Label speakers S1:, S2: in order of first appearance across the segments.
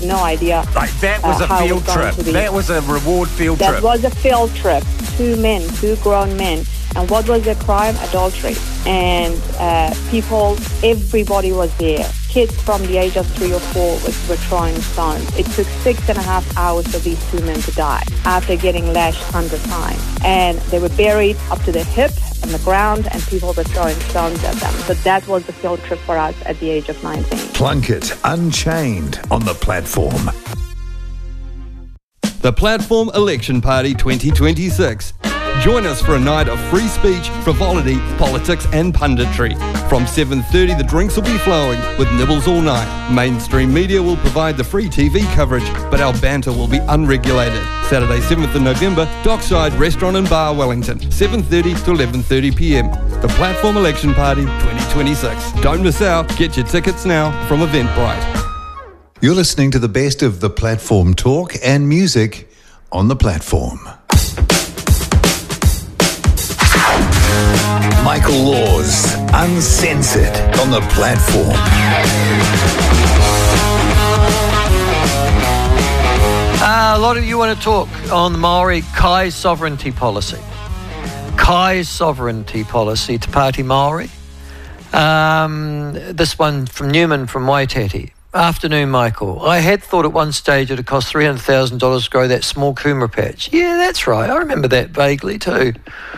S1: no idea.
S2: Like, that was a field trip. That was a reward field trip.
S1: That was a field trip. Two grown men. And what was the crime? Adultery. And everybody was there. Kids from the age of 3 or 4 were throwing stones. It took 6.5 hours for these 2 men to die after getting lashed 100 times. And they were buried up to the hip on the ground, and people were throwing stones at them. So that was the field trip for us at the age of 19.
S3: Plunkett Unchained on the platform.
S4: The Platform Election Party 2026. Join us for a night of free speech, frivolity, politics and punditry. From 7:30 the drinks will be flowing with nibbles all night. Mainstream media will provide the free TV coverage, but our banter will be unregulated. Saturday 7th of November, Dockside Restaurant and Bar, Wellington, 7:30 to 11:30 p.m. The Platform Election Party 2026. Don't miss out. Get your tickets now from Eventbrite.
S3: You're listening to the best of the platform talk and music on the platform. Michael Laws, Uncensored on the platform.
S5: A lot of you want to talk on the Maori Kai sovereignty policy. Kai sovereignty policy to Pāti Maori. This one from Newman from Waitati. Afternoon, Michael. I had thought at one stage it would cost $300,000 to grow that small kumara patch. Yeah, that's right. I remember that vaguely too.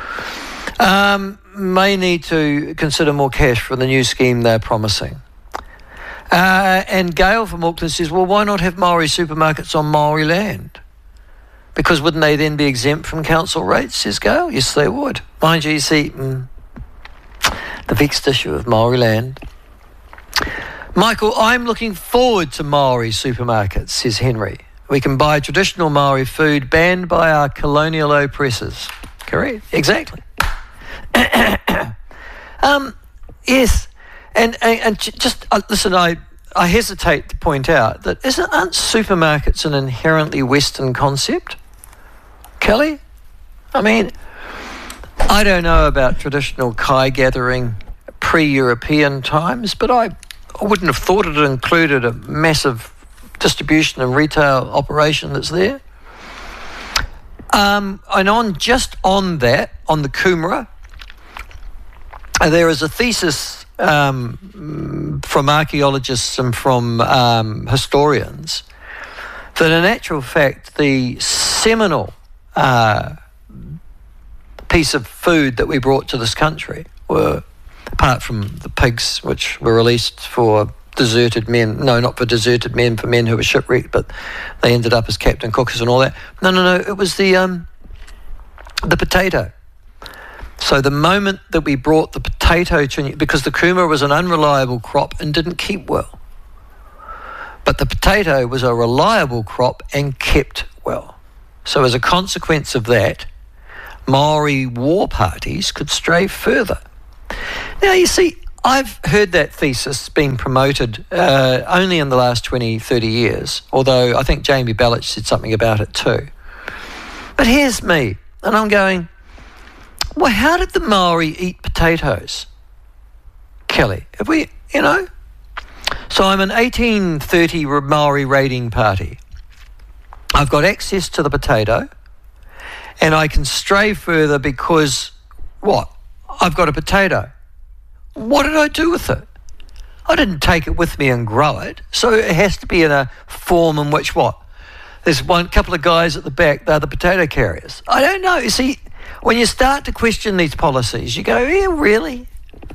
S5: May need to consider more cash for the new scheme they're promising. And Gail from Auckland says, well, why not have Maori supermarkets on Maori land? Because wouldn't they then be exempt from council rates, says Gail? Yes, they would. Mind you, see, the vexed issue of Maori land. Michael, I'm looking forward to Maori supermarkets, says Henry. We can buy traditional Maori food banned by our colonial oppressors. Correct, exactly. Yes, and just listen. I hesitate to point out that aren't supermarkets an inherently Western concept, Kelly? I mean, I don't know about traditional Kai gathering pre-European times, but I wouldn't have thought it included a massive distribution and retail operation that's there. And on the kumara, there is a thesis from archaeologists and from historians that in actual fact the seminal piece of food that we brought to this country were, apart from the pigs which were released for deserted men, no, not for deserted men, for men who were shipwrecked, but they ended up as captain cookers and all that. No, it was the potato. So the moment that we brought the potato to, because the kumara was an unreliable crop and didn't keep well, but the potato was a reliable crop and kept well. So as a consequence of that, Maori war parties could stray further. Now, you see, I've heard that thesis being promoted only in the last 20, 30 years, although I think Jamie Ballach said something about it too. But here's me, and I'm going, well, how did the Maori eat potatoes, Kelly? Have we, So I'm an 1830 Maori raiding party. I've got access to the potato, and I can stray further because, what? I've got a potato. What did I do with it? I didn't take it with me and grow it. So it has to be in a form in which what? There's one couple of guys at the back, they're the potato carriers. I don't know. You see, when you start to question these policies, you go, yeah, really?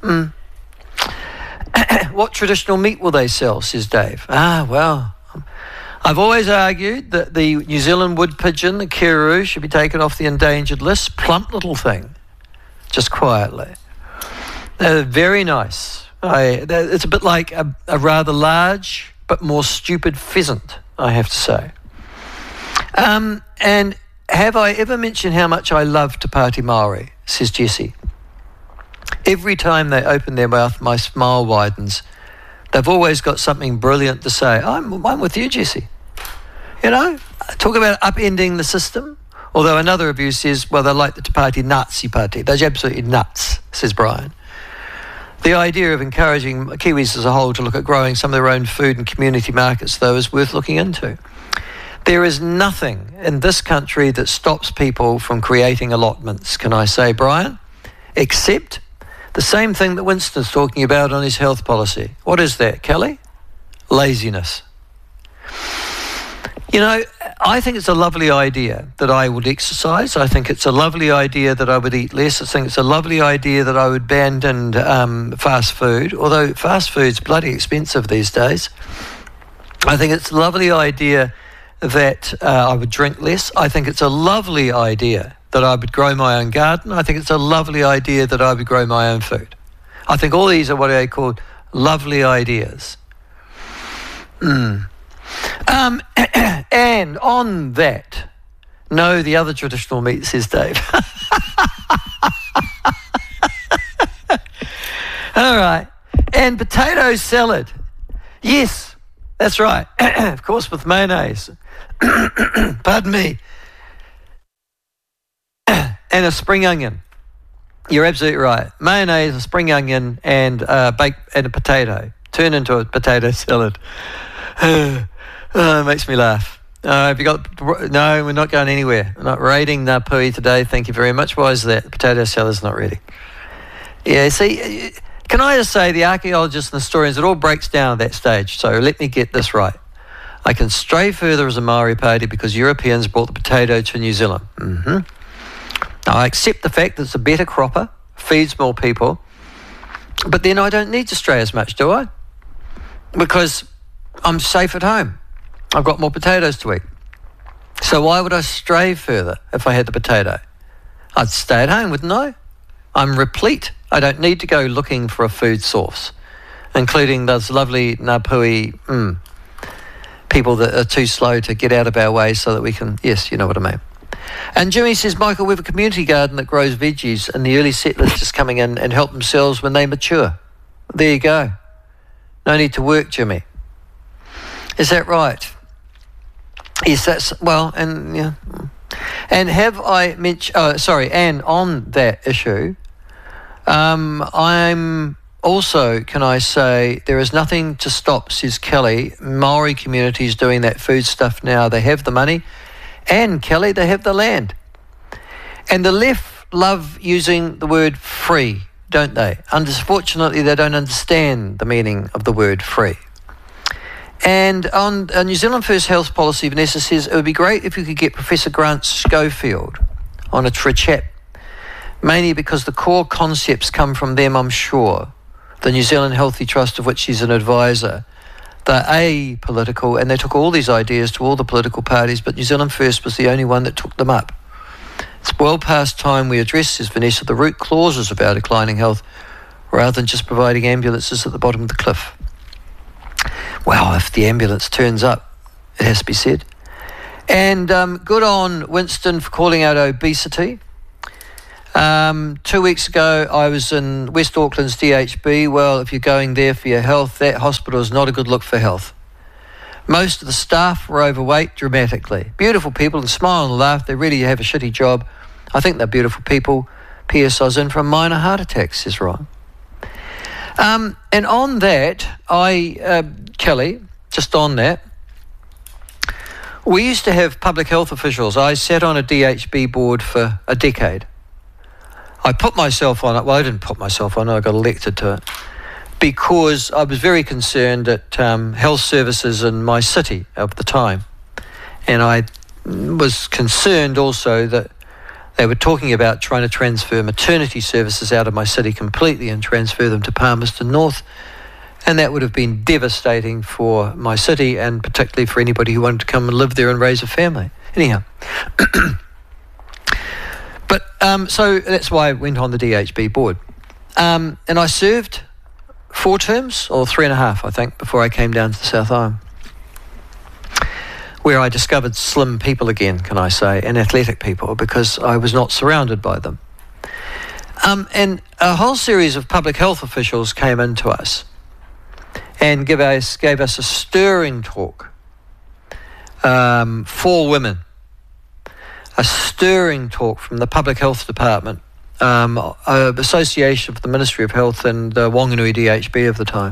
S5: What traditional meat will they sell, says Dave. Well, I've always argued that the New Zealand wood pigeon, the kiruru, should be taken off the endangered list. Plump little thing, just quietly. They're very nice. It's a bit like a rather large but more stupid pheasant, I have to say. And have I ever mentioned how much I love Te Pāti Māori, says Jessie. Every time they open their mouth, my smile widens. They've always got something brilliant to say. I'm with you, Jessie. Talk about upending the system. Although another of you says, well, they're like the Te Pāti Nazi Party. They're absolutely nuts, says Brian. The idea of encouraging Kiwis as a whole to look at growing some of their own food and community markets, though, is worth looking into. There is nothing in this country that stops people from creating allotments, can I say, Brian? Except the same thing that Winston's talking about on his health policy. What is that, Kelly? Laziness. You know, I think it's a lovely idea that I would exercise. I think it's a lovely idea that I would eat less. I think it's a lovely idea that I would abandon fast food, although fast food's bloody expensive these days. I think it's a lovely idea that I would drink less. I think it's a lovely idea that I would grow my own garden. I think it's a lovely idea that I would grow my own food. I think all these are what I call lovely ideas. And on that, no, the other traditional meat, says Dave. All right. And potato salad. Yes, that's right. Of course, with mayonnaise. Pardon me. And a spring onion. You're absolutely right. Mayonnaise, a spring onion, and baked and a potato. Turn into a potato salad. It makes me laugh. Have you got? No, we're not going anywhere. We're not raiding Ngāpuhi today. Thank you very much. Why is that? The potato salad's not ready. Yeah, see, can I just say the archaeologists and historians, it all breaks down at that stage. So let me get this right. I can stray further as a Maori party because Europeans brought the potato to New Zealand. Now, I accept the fact that it's a better cropper, feeds more people, but then I don't need to stray as much, do I? Because I'm safe at home. I've got more potatoes to eat. So why would I stray further if I had the potato? I'd stay at home, wouldn't I? I'm replete. I don't need to go looking for a food source, including those lovely Ngāpuhi people that are too slow to get out of our way so that we can, yes, you know what I mean. And Jimmy says, Michael, we have a community garden that grows veggies and the early settlers just coming in and help themselves when they mature. There you go. No need to work, Jimmy. Is that right? Yes, that's, well, and yeah. And have I mentioned, and on that issue, I'm also, can I say, there is nothing to stop, says Kelly, Maori communities doing that food stuff now. They have the money, and Kelly, they have the land. And the left love using the word free, don't they? Unfortunately, they don't understand the meaning of the word free. And on New Zealand First Health Policy, Vanessa says, it would be great if you could get Professor Grant Schofield on a chat, mainly because the core concepts come from them, I'm sure. The New Zealand Healthy Trust, of which he's an advisor. They're apolitical, and they took all these ideas to all the political parties, but New Zealand First was the only one that took them up. It's well past time we address, says Vanessa, the root causes of our declining health, rather than just providing ambulances at the bottom of the cliff. Well, if the ambulance turns up, it has to be said. And good on Winston for calling out obesity. 2 weeks ago, I was in West Auckland's DHB. Well, if you're going there for your health, that hospital is not a good look for health. Most of the staff were overweight dramatically. Beautiful people and smile and laugh. They really have a shitty job. I think they're beautiful people. P.S. I was in for a minor heart attack, says Ron. And on that, Kelly, just on that, we used to have public health officials. I sat on a DHB board for a decade. I put myself on it. Well, I didn't put myself on it. I got elected to it because I was very concerned at health services in my city at the time. And I was concerned also that they were talking about trying to transfer maternity services out of my city completely and transfer them to Palmerston North. And that would have been devastating for my city and particularly for anybody who wanted to come and live there and raise a family. Anyhow. But so that's why I went on the DHB board. And I served 4 terms, or 3.5, I think, before I came down to the South Island, where I discovered slim people again, can I say, and athletic people, because I was not surrounded by them. And a whole series of public health officials came into us and gave us a stirring talk. 4 women. A stirring talk from the Public Health Department association of the Ministry of Health and the Wanganui DHB of the time,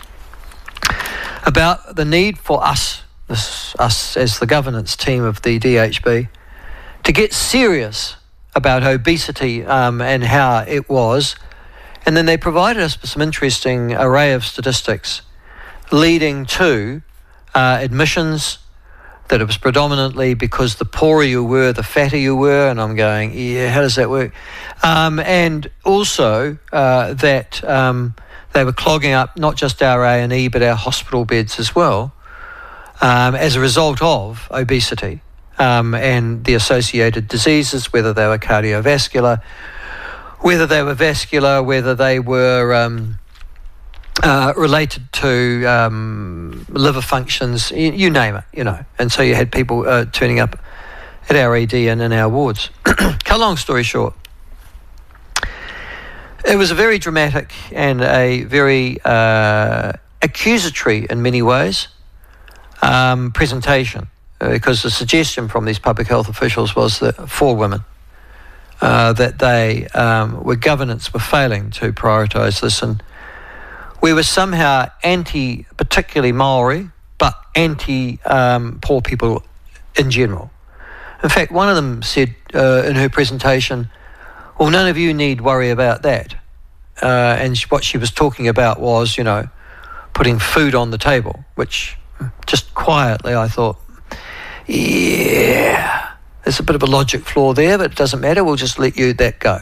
S5: about the need for us as the governance team of the DHB, to get serious about obesity and how it was. And then they provided us with some interesting array of statistics leading to admissions, that it was predominantly because the poorer you were, the fatter you were. And I'm going, yeah, how does that work? And also that they were clogging up not just our A&E but our hospital beds as well, as a result of obesity and the associated diseases, whether they were cardiovascular, whether they were vascular, whether they were related to liver functions, you name it, And so you had people turning up at our ED and in our wards. Cut long story short, it was a very dramatic and a very accusatory in many ways presentation, because the suggestion from these public health officials was that for women, that they governance were failing to prioritise this, and we were somehow anti, particularly Maori, but anti poor people in general. In fact, one of them said in her presentation, well, none of you need worry about that. And what she was talking about was, putting food on the table, which just quietly I thought, yeah, there's a bit of a logic flaw there, but it doesn't matter, we'll just let that go.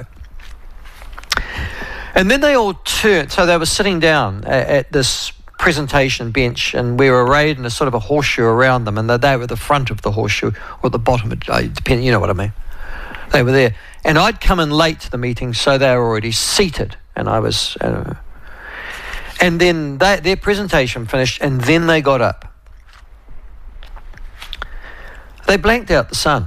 S5: And then they all turned, so they were sitting down at this presentation bench, and we were arrayed in a sort of a horseshoe around them, and they were at the front of the horseshoe, or at the bottom, depending, you know what I mean. They were there. And I'd come in late to the meeting, so they were already seated, and I was... and then their presentation finished, and then they got up. They blanked out the sun.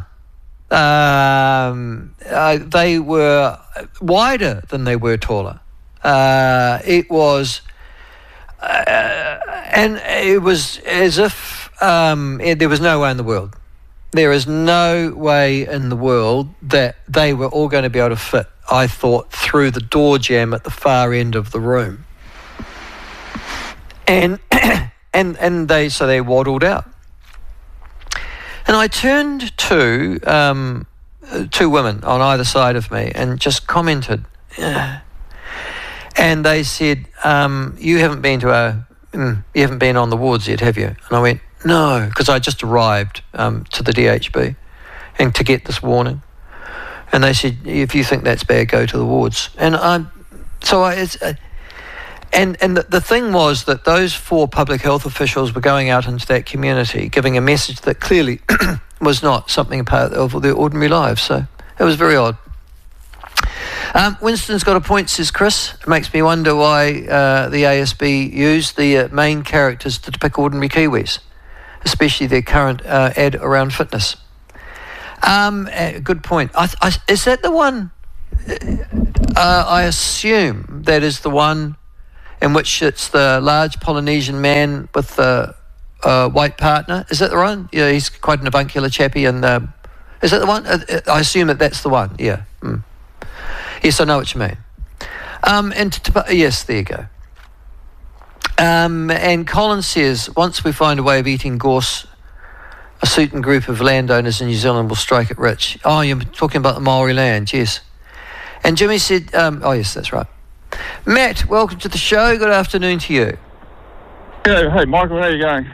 S5: They were wider than they were taller. It was... and it was as if there was no way in the world. There is no way in the world that they were all going to be able to fit, I thought, through the door jamb at the far end of the room. And they waddled out. And I turned to two women on either side of me and just commented. And they said, you haven't been on the wards yet, have you? And I went, no, because I just arrived to the DHB and to get this warning. And they said, if you think that's bad, go to the wards. And the thing was that those 4 public health officials were going out into that community, giving a message that clearly was not something part of their ordinary lives. So it was very odd. Winston's got a point, says Chris. It makes me wonder why the ASB used the main characters to depict ordinary Kiwis, especially their current ad around fitness. Good point. Is that the one? I assume that is the one in which it's the large Polynesian man with the white partner. Is that the one? Yeah, he's quite an avuncular chappy. And is that the one? I assume that's the one. Yeah. Mm. Yes, I know what you mean. Yes, there you go. And Colin says, once we find a way of eating gorse, a certain group of landowners in New Zealand will strike it rich. Oh, you're talking about the Maori land, yes. And Jimmy said, oh yes, that's right. Matt, welcome to the show. Good afternoon to you.
S6: Yeah, hey Michael, how are you going?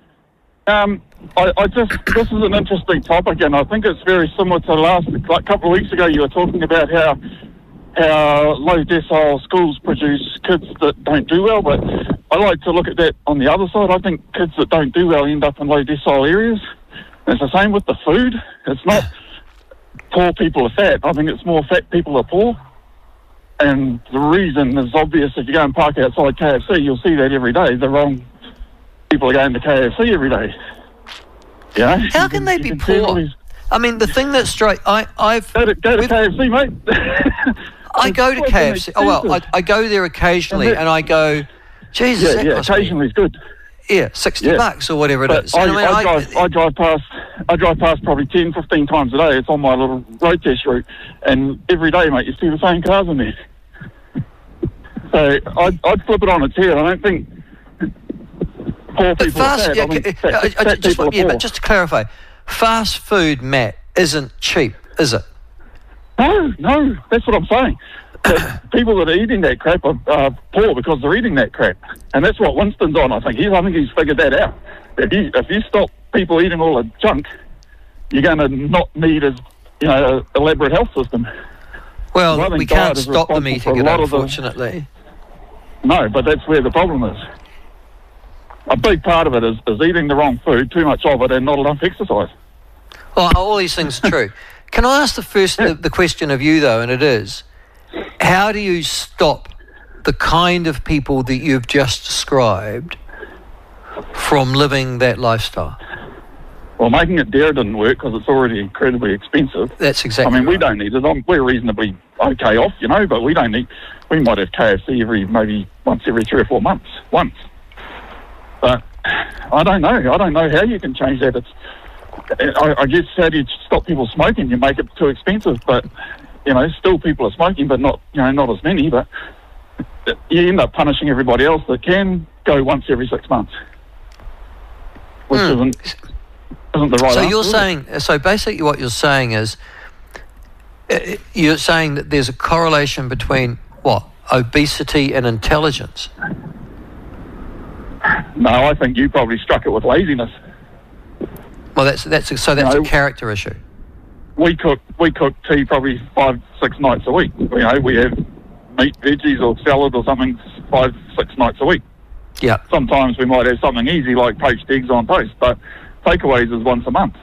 S6: This is an interesting topic, and I think it's very similar to a couple of weeks ago you were talking about how low decile schools produce kids that don't do well, but I like to look at that on the other side. I think kids that don't do well end up in low decile areas. It's the same with the food. It's not poor people are fat. I think it's more fat people are poor. And the reason is obvious. If you go and park outside KFC, you'll see that every day. The wrong people are going to KFC every day. Yeah.
S5: How can they be poor? I mean, the thing that's straight... I've
S6: go to KFC, mate.
S5: I go to KFC. Oh, well, I go there occasionally, and I go, Jesus,
S6: occasionally is good.
S5: Yeah, $60 or whatever it is.
S6: I drive past I drive past probably 10, 15 times a day. It's on my little road test route, and every day, mate, you see the same cars in there. So I'd flip it on its head. I don't think poor people are sad.
S5: But just to clarify, fast food, Matt, isn't cheap, is it?
S6: No, that's what I'm saying. People that are eating that crap are poor because they're eating that crap, and that's what Winston's on. I think he's figured that out. If you stop people eating all the junk, you're going to not need as an elaborate health system.
S5: Well, we can't stop them eating it, unfortunately.
S6: No, but that's where the problem is. A big part of it is eating the wrong food, too much of it, and not enough exercise.
S5: Well, all these things are true. Can I ask the question of you, though, and it is, how do you stop the kind of people that you've just described from living that lifestyle?
S6: Well, making it dare didn't work because it's already incredibly expensive.
S5: That's exactly
S6: we don't need it. We're reasonably okay off, but we don't need... We might have KFC maybe once every 3 or 4 months. Once. But I don't know. I don't know how you can change that. I guess how do you stop people smoking? You make it too expensive, but... still people are smoking, but not as many. But you end up punishing everybody else that can go once every 6 months, which isn't the right answer.
S5: So basically what you're saying is, you're saying that there's a correlation between what? Obesity and intelligence?
S6: No, I think you probably struck it with laziness.
S5: Well, that's a character issue.
S6: We cook tea probably 5-6 nights a week. We have meat, veggies or salad or something 5-6 nights a week.
S5: Yeah.
S6: Sometimes we might have something easy like poached eggs on toast, but takeaways is once a month.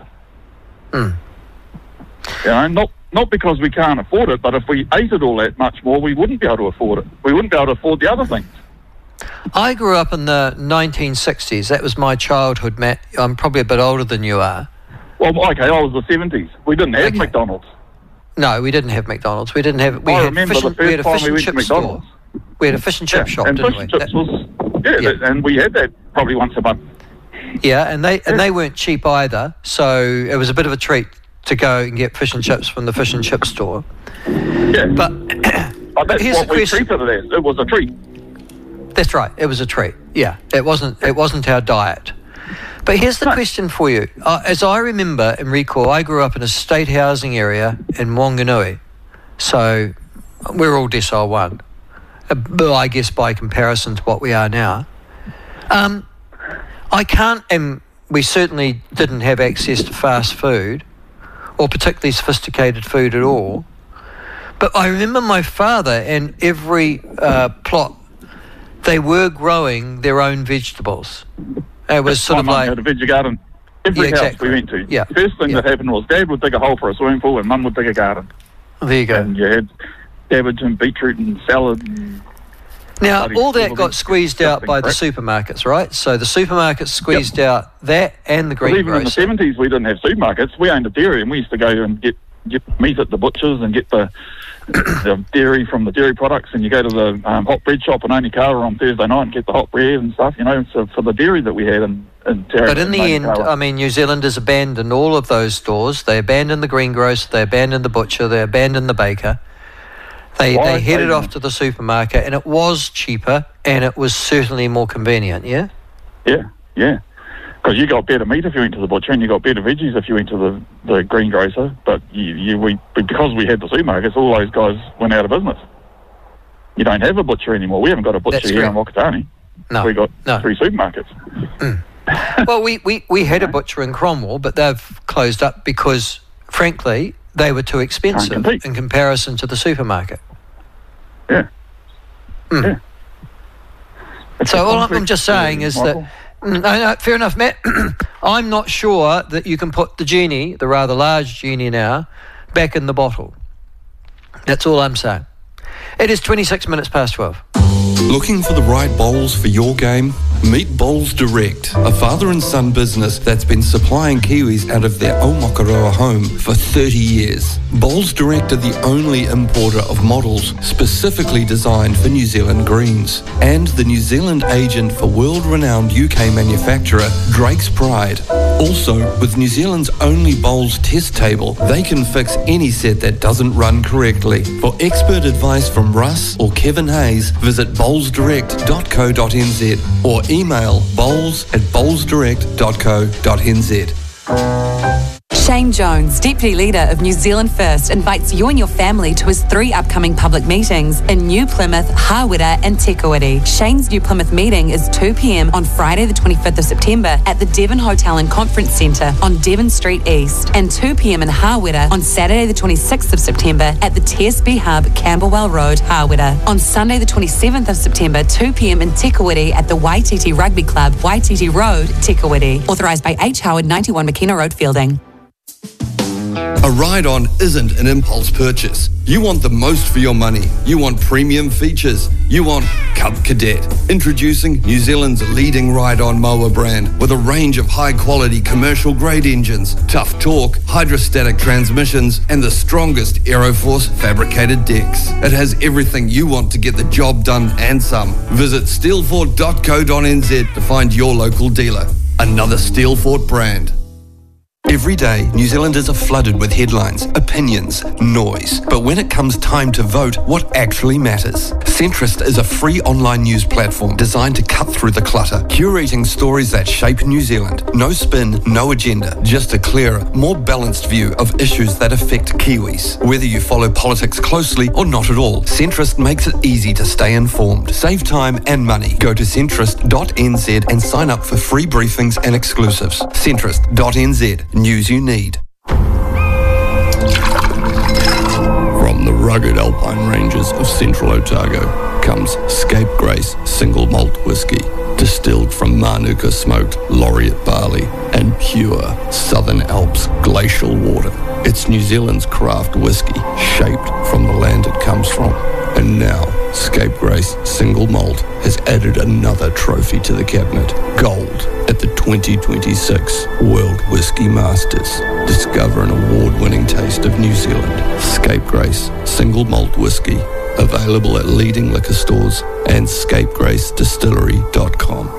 S6: Not because we can't afford it, but if we ate it all that much more, we wouldn't be able to afford it. We wouldn't be able to afford the other things.
S5: I grew up in the 1960s. That was my childhood, Matt. I'm probably a bit older than you are.
S6: Well, okay, I was the 70s. We didn't have McDonald's.
S5: No, we didn't have McDonald's. We didn't have... We had a fish and chip store. We had a fish and chip shop, didn't we?
S6: And fish and chips and we had that probably once a month.
S5: Yeah, and they weren't cheap either, so it was a bit of a treat to go and get fish and chips from the fish and chip store.
S6: Yeah,
S5: but
S6: that's
S5: here's
S6: what we treated it as. It was a treat.
S5: That's right. It was a treat. Yeah, it wasn't our diet. But here's the question for you. As I remember and recall, I grew up in a state housing area in Wanganui, so we're all decile 1. I guess by comparison to what we are now. I can't, and we certainly didn't have access to fast food or particularly sophisticated food at all. But I remember my father and every plot, they were growing their own vegetables. It was sort of like...
S6: My mum had a veggie garden. Every house we went to. Yeah. First thing that happened was Dad would dig a hole for a swimming pool and Mum would dig a garden.
S5: There you go.
S6: And you had cabbage and beetroot and salad. And
S5: now, all that got squeezed out by the supermarkets, right? So the supermarkets squeezed out that and the greengrocer.
S6: Even in the 70s, we didn't have supermarkets. We owned a dairy and we used to go and get meat at the butchers and get the dairy from the dairy products, and you go to the hot bread shop in Onikawa on Thursday night and get the hot bread and stuff, so for the dairy that we had in Terry.
S5: But in the end, I mean, New Zealanders abandoned all of those stores. They abandoned the greengrocer, they abandoned the butcher, they abandoned the baker. They headed off to the supermarket, and it was cheaper, and it was certainly more convenient, yeah?
S6: Yeah. Because you got better meat if you went to the butcher, and you got better veggies if you went to the greengrocer. But because we had the supermarkets, all those guys went out of business. You don't have a butcher anymore. We haven't got a butcher here in Whakatane.
S5: No.
S6: We got 3 supermarkets.
S5: Well, we had a butcher in Cromwell, but they've closed up because, frankly, they were too expensive in comparison to the supermarket.
S6: Yeah. Yeah.
S5: So all I'm just saying is that... No, fair enough, Matt. I'm not sure that you can put the genie, the rather large genie now, back in the bottle. That's all I'm saying. It is 26 minutes past 12.
S4: Looking for the right bowls for your game? Meet Bowls Direct, a father and son business that's been supplying Kiwis out of their Aomakaroa home for 30 years. Bowls Direct are the only importer of models specifically designed for New Zealand greens, and the New Zealand agent for world-renowned UK manufacturer Drake's Pride. Also, with New Zealand's only bowls test table, they can fix any set that doesn't run correctly. For expert advice from Russ or Kevin Hayes, visit bowlsdirect.co.nz or email bowls@bowlsdirect.co.nz.
S7: Shane Jones, Deputy Leader of New Zealand First, invites you and your family to his 3 upcoming public meetings in New Plymouth, Hawera and Te Kuiti. Shane's New Plymouth meeting is 2 p.m. on Friday the 25th of September at the Devon Hotel and Conference Centre on Devon Street East, and 2 p.m. in Hawera on Saturday the 26th of September at the TSB Hub, Camberwell Road, Hawera. On Sunday the 27th of September, 2 p.m. in Te Kuiti at the Waititi Rugby Club, Waititi Road, Te Kuiti. Authorised by H. Howard, 91 McKenna Road, Fielding.
S4: A ride-on isn't an impulse purchase. You want the most for your money. You want premium features. You want Cub Cadet. Introducing New Zealand's leading ride-on mower brand with a range of high-quality commercial-grade engines, tough torque, hydrostatic transmissions, and the strongest Aeroforce fabricated decks. It has everything you want to get the job done and some. Visit steelfort.co.nz to find your local dealer. Another Steelfort brand. Every day, New Zealanders are flooded with headlines, opinions, noise. But when it comes time to vote, what actually matters? Centrist is a free online news platform designed to cut through the clutter, curating stories that shape New Zealand. No spin, no agenda, just a clearer, more balanced view of issues that affect Kiwis. Whether you follow politics closely or not at all, Centrist makes it easy to stay informed. Save time and money. Go to centrist.nz and sign up for free briefings and exclusives. Centrist.nz. News you need. From the rugged alpine ranges of central Otago comes Scapegrace single malt whiskey, distilled from Manuka smoked laureate barley and pure Southern Alps glacial water. It's New Zealand's craft whiskey, shaped from the land it comes from. And now, Scapegrace Single Malt has added another trophy to the cabinet. Gold at the 2026 World Whisky Masters. Discover an award-winning taste of New Zealand. Scapegrace Single Malt Whisky. Available at leading liquor stores and scapegracedistillery.com.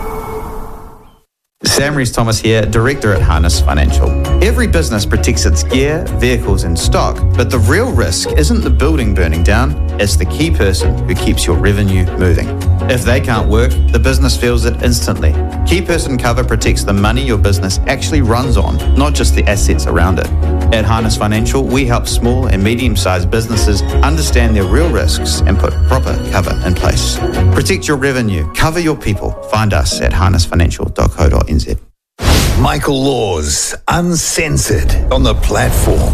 S8: Sam Rees-Thomas here, Director at Harness Financial. Every business protects its gear, vehicles and stock, but the real risk isn't the building burning down, it's the key person who keeps your revenue moving. If they can't work, the business feels it instantly. Key person cover protects the money your business actually runs on, not just the assets around it. At Harness Financial, we help small and medium-sized businesses understand their real risks and put proper cover in place. Protect your revenue, cover your people. Find us at harnessfinancial.co.nz.
S3: Michael Laws, Uncensored, on the platform.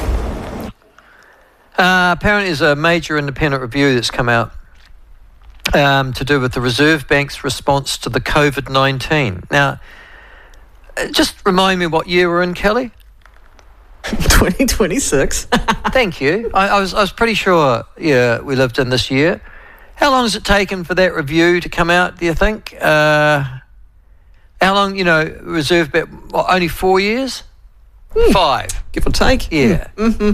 S5: Apparently there's a major independent review that's come out to do with the Reserve Bank's response to the COVID-19. Now, just remind me what year we're in, Kelly?
S9: 2026.
S5: Thank you. I was pretty sure, yeah, we lived in this year. How long has it taken for that review to come out, do you think? How long, Reserve Bank, only 4 years? 5.
S9: Give or take.
S5: Yeah.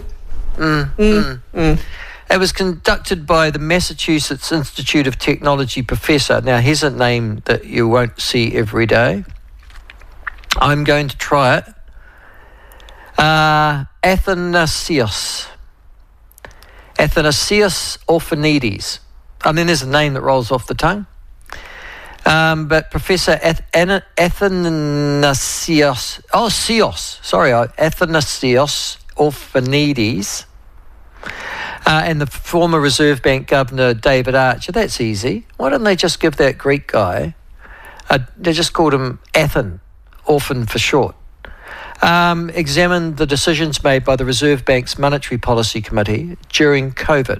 S5: It was conducted by the Massachusetts Institute of Technology professor. Now, here's a name that you won't see every day. I'm going to try it. Athanasios Orphanides. I mean, there's a name that rolls off the tongue. But Professor Athanasios Orphanides and the former Reserve Bank Governor David Archer. That's easy. Why don't they just give that Greek guy, they just called him Athan, Orphan for short, examined the decisions made by the Reserve Bank's Monetary Policy Committee during COVID.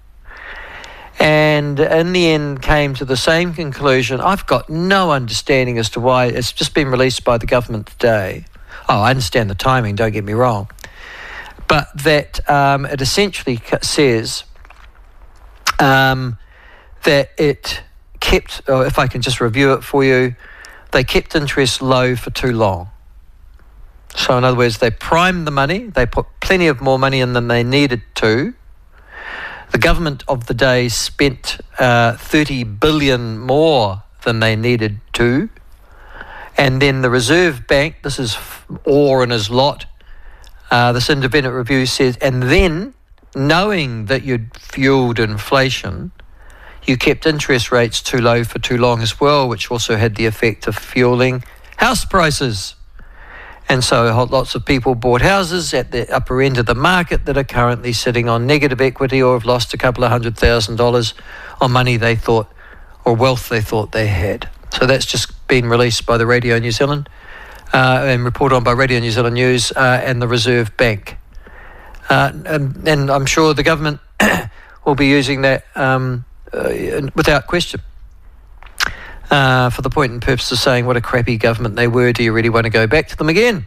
S5: And in the end came to the same conclusion. I've got no understanding as to why. It's just been released by the government today. Oh, I understand the timing, don't get me wrong. But that it essentially says that it kept, if I can just review it for you, they kept interest low for too long. So in other words, they primed the money, they put plenty of more money in than they needed to. The government of the day spent 30 billion more than they needed to. And then the Reserve Bank, this is Orr and his lot, this independent review says, and then knowing that you'd fueled inflation, you kept interest rates too low for too long as well, which also had the effect of fueling house prices. And so lots of people bought houses at the upper end of the market that are currently sitting on negative equity or have lost a couple of $100,000 on money they thought, or wealth they thought they had. So that's just been released by the Radio New Zealand and reported on by Radio New Zealand News and the Reserve Bank. And I'm sure the government will be using that without question. For the point and purpose of saying what a crappy government they were, do you really want to go back to them again?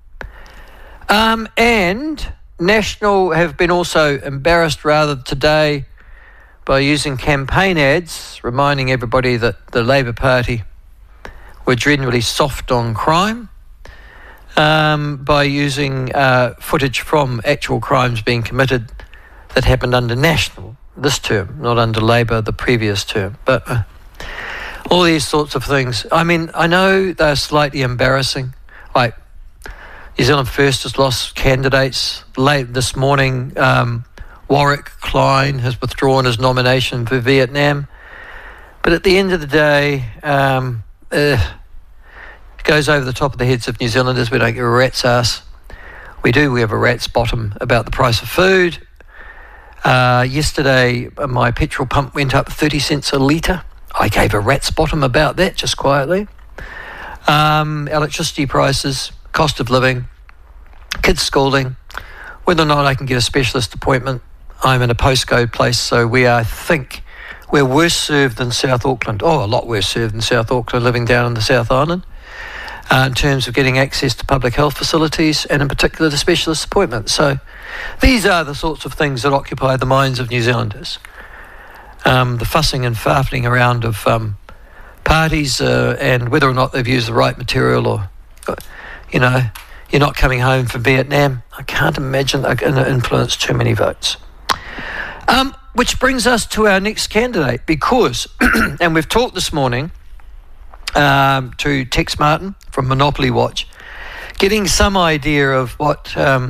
S5: And National have been also embarrassed rather today by using campaign ads reminding everybody that the Labour Party were generally soft on crime, by using footage from actual crimes being committed that happened under National this term, not under Labour the previous term. But all these sorts of things. I mean, I know they're slightly embarrassing. Like, New Zealand First has lost candidates. Late this morning, Warwick Klein has withdrawn his nomination for Vietnam. But at the end of the day, it goes over the top of the heads of New Zealanders. We don't give a rat's ass. We have a rat's bottom about the price of food. Yesterday, my petrol pump went up 30 cents a litre. I gave a rat's bottom about that, just quietly. Electricity prices, cost of living, kids schooling, whether or not I can get a specialist appointment. I'm in a postcode place, so I think we're worse served than South Auckland. Oh, a lot worse served than South Auckland, living down in the South Island, in terms of getting access to public health facilities and in particular to specialist appointments. So these are the sorts of things that occupy the minds of New Zealanders. The fussing and farting around of parties and whether or not they've used the right material, or, you're not coming home from Vietnam. I can't imagine they're going to influence too many votes. Which brings us to our next candidate, because, and we've talked this morning to Tex Martin from Monopoly Watch, getting some idea of what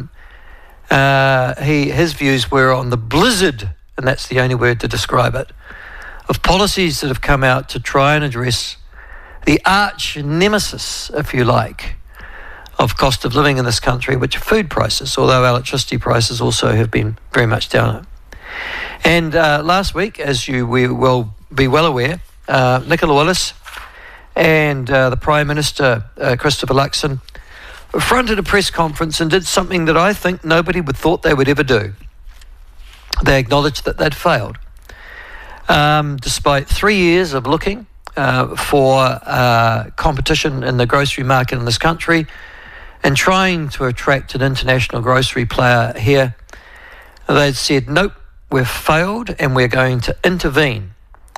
S5: his views were on the blizzard, and that's the only word to describe it, of policies that have come out to try and address the arch nemesis, if you like, of cost of living in this country, which are food prices, although electricity prices also have been very much down. And last week, as you will be well aware, Nicola Willis and the Prime Minister, Christopher Luxon, fronted a press conference and did something that I think nobody would thought they would ever do. They acknowledged that they'd failed. Despite 3 years of looking for competition in the grocery market in this country and trying to attract an international grocery player here, they'd said, nope, we've failed and we're going to intervene.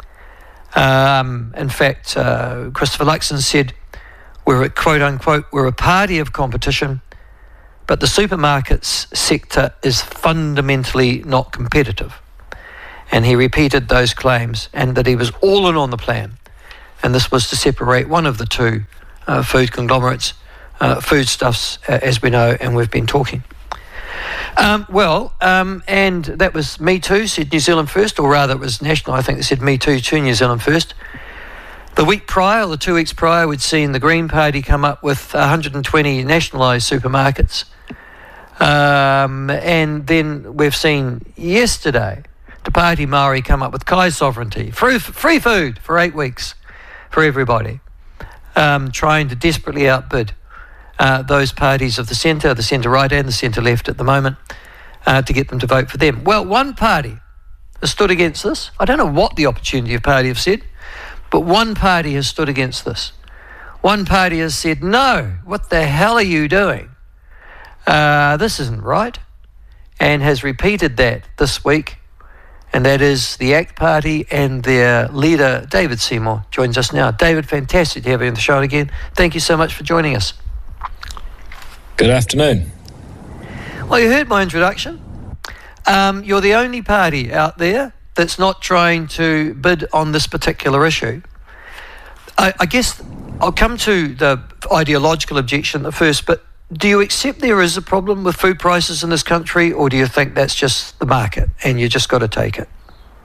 S5: In fact, Christopher Luxon said, we're a quote unquote, we're a party of competition, but the supermarkets sector is fundamentally not competitive. And he repeated those claims, and that he was all in on the plan. And this was to separate one of the two food conglomerates, foodstuffs, as we know, and we've been talking. And that was Me Too, said New Zealand First, or rather it was National, I think they said Me Too to New Zealand First. The week prior, or the 2 weeks prior, we'd seen the Green Party come up with 120 nationalised supermarkets. And then we've seen yesterday Te Pāti Māori come up with Kai Sovereignty, free food for 8 weeks for everybody, trying to desperately outbid those parties of the centre-right and the centre-left at the moment, to get them to vote for them. Well, one party has stood against this. I don't know what the Opportunity Party have said, but one party has stood against this. One party has said, no, what the hell are you doing? This isn't right, and has repeated that this week and that is the ACT Party, and their leader, David Seymour, joins us now. David, fantastic to have you on the show again. Thank you so much for joining us.
S9: Good afternoon.
S5: Well, you heard my introduction. You're the only party out there that's not trying to bid on this particular issue. I guess I'll come to the ideological objection at first, but do you accept there is a problem with food prices in this country, or do you think that's just the market and you just got to take it?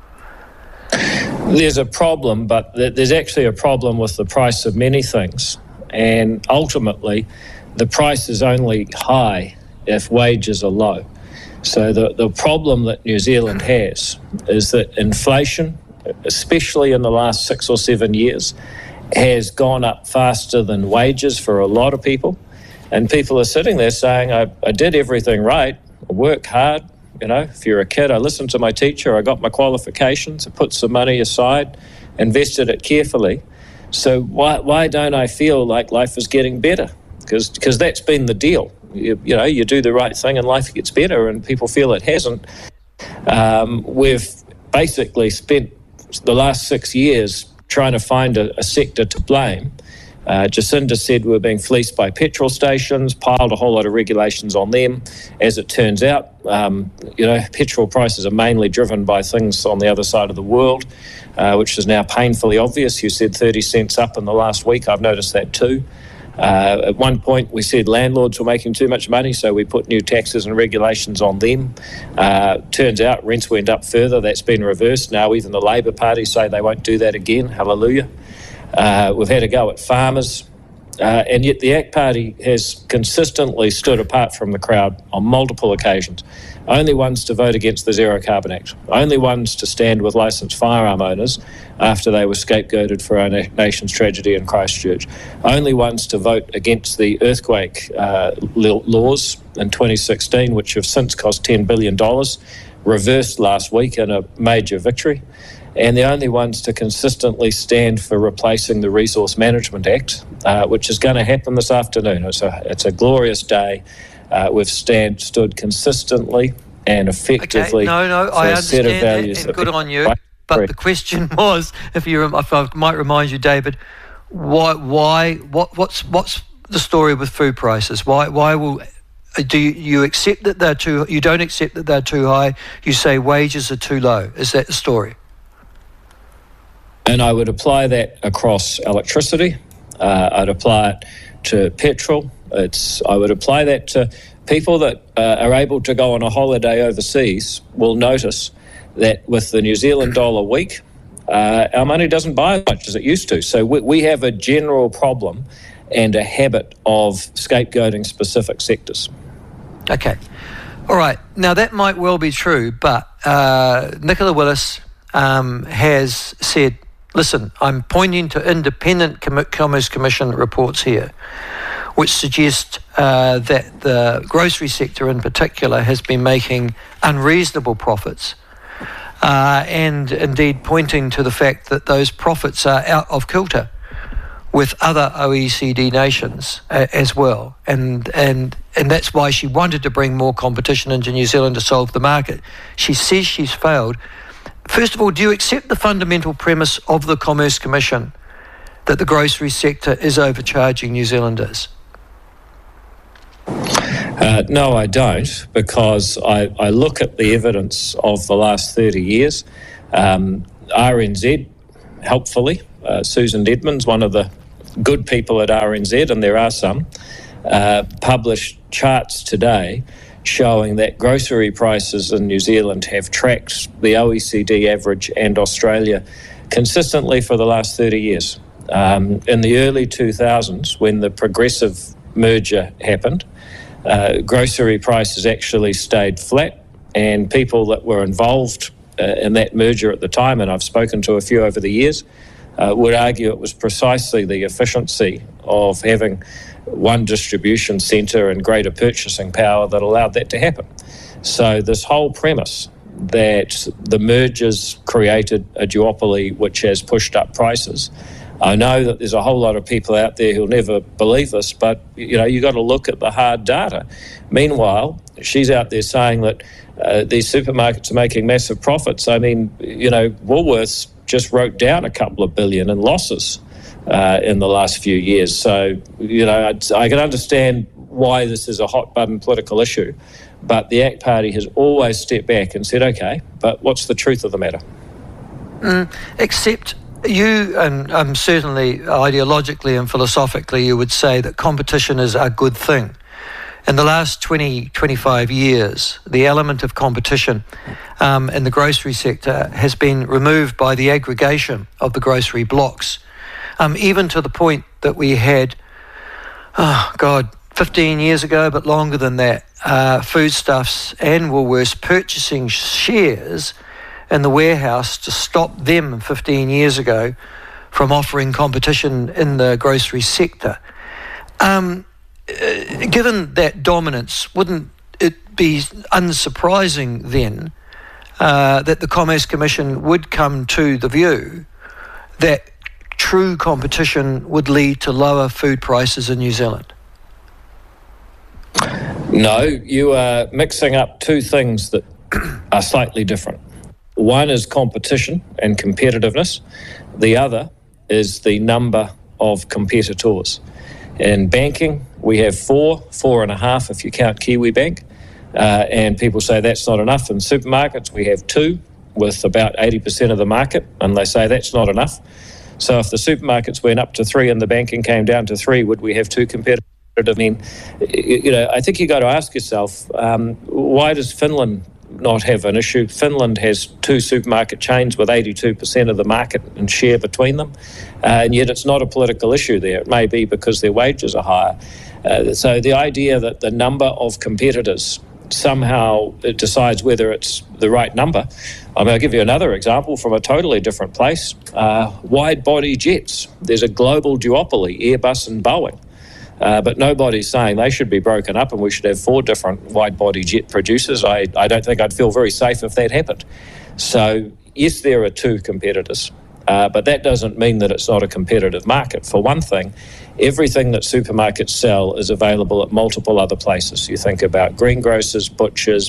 S9: There's a problem, but there's actually a problem with the price of many things. And ultimately, the price is only high if wages are low. So the problem that New Zealand has is that inflation, especially in the last 6 or 7 years, has gone up faster than wages for a lot of people. And people are sitting there saying, I did everything right, I worked hard. You know, if you're a kid, I listened to my teacher, I got my qualifications, I put some money aside, invested it carefully. So why don't I feel like life is getting better? Because that's been the deal. You know, you do the right thing and life gets better, and people feel it hasn't. We've basically spent the last 6 years trying to find a sector to blame. Jacinda said we were being fleeced by petrol stations, piled a whole lot of regulations on them. As it turns out, petrol prices are mainly driven by things on the other side of the world, which is now painfully obvious. You said 30 cents up in the last week. I've noticed that too. At one point, we said landlords were making too much money, so we put new taxes and regulations on them. Turns out rents went up further. That's been reversed. Now even the Labour Party say they won't do that again. Hallelujah. We've had a go at farmers, and yet the ACT Party has consistently stood apart from the crowd on multiple occasions. Only ones to vote against the Zero Carbon Act. Only ones to stand with licensed firearm owners after they were scapegoated for our nation's tragedy in Christchurch. Only ones to vote against the earthquake laws in 2016, which have since cost $10 billion, reversed last week in a major victory. And the only ones to consistently stand for replacing the Resource Management Act, which is going to happen this afternoon. It's a glorious day. We've stood consistently and effectively for
S5: I
S9: a set of
S5: understand
S9: values.
S5: that, and good on you. But the question was, if I might remind you, David, what's the story with food prices? Do you accept that they're too? You don't accept that they're too high. You say wages are too low. Is that the story?
S9: And I would apply that across electricity. I'd apply it to petrol. I would apply that to people that are able to go on a holiday overseas. Will notice that with the New Zealand dollar weak, our money doesn't buy as much as it used to. So we have a general problem and a habit of scapegoating specific sectors.
S5: Okay. All right. Now, that might well be true, but Nicola Willis has said, listen, I'm pointing to independent Commerce Commission reports here, which suggest that the grocery sector in particular has been making unreasonable profits, and indeed pointing to the fact that those profits are out of kilter with other OECD nations as well. And that's why she wanted to bring more competition into New Zealand to solve the market. She says she's failed. First of all, do you accept the fundamental premise of the Commerce Commission that the grocery sector is overcharging New Zealanders?
S9: No, I don't, because I look at the evidence of the last 30 years. RNZ, helpfully, Susan Edmonds, one of the good people at RNZ, and there are some, published charts today showing that grocery prices in New Zealand have tracked the OECD average and Australia consistently for the last 30 years. In the early 2000s, when the Progressive merger happened, grocery prices actually stayed flat, and people that were involved in that merger at the time, and I've spoken to a few over the years, would argue it was precisely the efficiency of having one distribution centre and greater purchasing power that allowed that to happen. So this whole premise that the mergers created a duopoly which has pushed up prices, I know that there's a whole lot of people out there who'll never believe this, but, you got to look at the hard data. Meanwhile, she's out there saying that these supermarkets are making massive profits. I mean, Woolworths just wrote down a couple of billion in losses in the last few years. So, I can understand why this is a hot-button political issue, but the ACT Party has always stepped back and said, OK, but what's the truth of the matter?
S5: Except you, and certainly ideologically and philosophically, you would say that competition is a good thing. In the last 20, 25 years, the element of competition in the grocery sector has been removed by the aggregation of the grocery blocks, even to the point that we had, 15 years ago, but longer than that, Foodstuffs and Woolworths purchasing shares in the warehouse to stop them 15 years ago from offering competition in the grocery sector. Given that dominance, wouldn't it be unsurprising then that the Commerce Commission would come to the view that true competition would lead to lower food prices in New Zealand?
S9: No, you are mixing up two things that are slightly different. One is competition and competitiveness. The other is the number of competitors. In banking, we have 4.5 if you count KiwiBank, and people say that's not enough. In supermarkets, we have 2 with about 80% of the market, and they say that's not enough. So if the supermarkets went up to 3 and the banking came down to 3, would we have 2 competitors? I mean, I think you've got to ask yourself, why does Finland not have an issue? Finland has 2 supermarket chains with 82% of the market and share between them, and yet it's not a political issue there. It may be because their wages are higher. So the idea that the number of competitors somehow it decides whether it's the right number. I mean, I'll give you another example from a totally different place. Wide-body jets. There's a global duopoly, Airbus and Boeing. But nobody's saying they should be broken up and we should have 4 different wide-body jet producers. I don't think I'd feel very safe if that happened. So, yes, there are 2 competitors, but that doesn't mean that it's not a competitive market. For one thing, everything that supermarkets sell is available at multiple other places. You think about greengrocers, butchers,